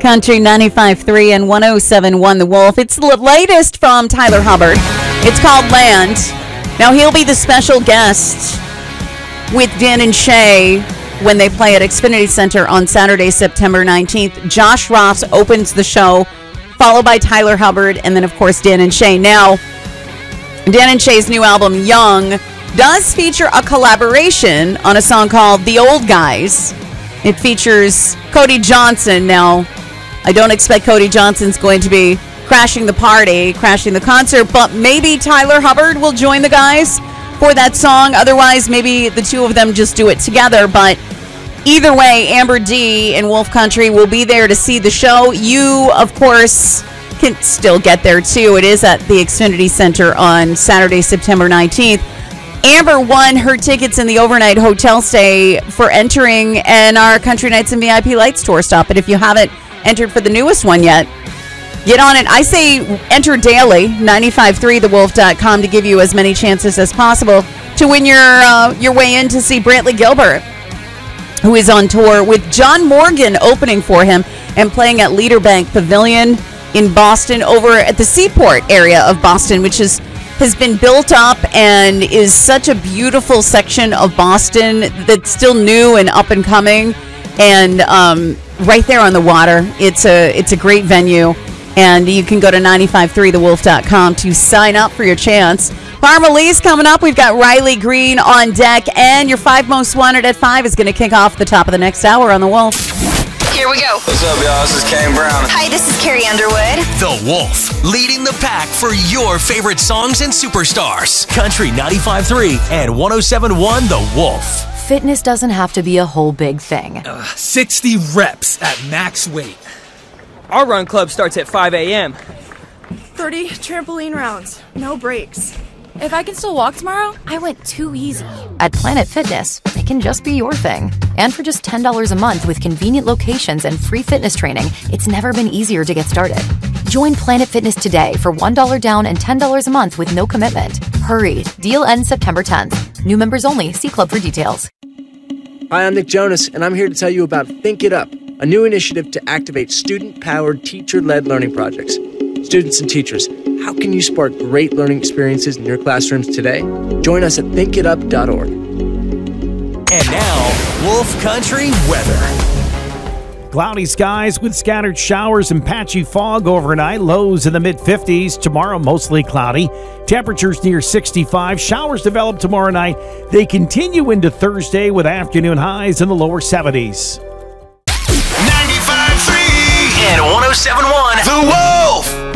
Country 95.3 and 107.1 The Wolf. It's the latest from Tyler Hubbard. It's called Land. Now, he'll be the special guest with Dan and Shay when they play at Xfinity Center on Saturday, September 19th. Josh Ross opens the show, followed by Tyler Hubbard, and then, of course, Dan and Shay. Now, Dan and Shay's new album, Young, does feature a collaboration on a song called The Old Guys. It features Cody Johnson. Now, I don't expect Cody Johnson's going to be crashing the party, crashing the concert, but maybe Tyler Hubbard will join the guys for that song. Otherwise, maybe the two of them just do it together. But either way, Amber D and Wolf Country will be there to see the show. You, of course, can still get there, too. It is at the Xfinity Center on Saturday, September 19th. Amber won her tickets in the overnight hotel stay for entering in our Country Nights and VIP Lights tour stop. But if you haven't entered for the newest one yet, get on it. I say enter daily, 953thewolf.com, to give you as many chances as possible to win your way in to see Brantley Gilbert, who is on tour with John Morgan opening for him and playing at Leader Bank Pavilion in Boston, over at the Seaport area of Boston, which has been built up and is such a beautiful section of Boston that's still new and up and coming, and right there on the water. It's a great venue, and you can go to 953thewolf.com to sign up for your chance. Parma Lee's coming up. We've got Riley Green on deck, and your 5 Most Wanted at 5 is going to kick off the top of the next hour on The Wolf. Here we go. What's up, y'all? This is Kane Brown. Hi, this is Carrie Underwood. The Wolf, leading the pack for your favorite songs and superstars. Country 95.3 and 107.1 The Wolf. Fitness doesn't have to be a whole big thing. 60 reps at max weight. Our run club starts at 5 a.m. 30 trampoline rounds, no breaks. If I can still walk tomorrow, I went too easy. At Planet Fitness, it can just be your thing. And for just $10 a month with convenient locations and free fitness training, it's never been easier to get started. Join Planet Fitness today for $1 down and $10 a month with no commitment. Hurry, deal ends September 10th. New members only. See club for details. Hi, I'm Nick Jonas, and I'm here to tell you about Think It Up, a new initiative to activate student-powered, teacher-led learning projects. Students and teachers, how can you spark great learning experiences in your classrooms today? Join us at thinkitup.org. And now, Wolf Country weather. Cloudy skies with scattered showers and patchy fog overnight. Lows in the mid-50s. Tomorrow, mostly cloudy. Temperatures near 65. Showers develop tomorrow night. They continue into Thursday with afternoon highs in the lower 70s. 95.3 and 107.1